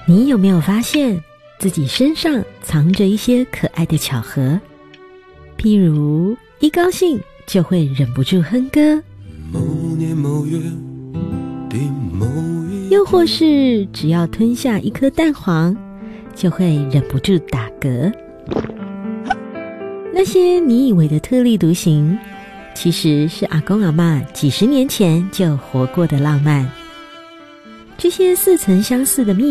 你有没有发现自己身上藏着一些可爱的巧合？譬如一高兴就会忍不住哼歌， 某年某月的某一， 又或是只要吞下一颗蛋黄就会忍不住打嗝。那些你以为的特立独行，其实是阿公阿嬷几十年前就活过的浪漫。这些似曾相似的秘密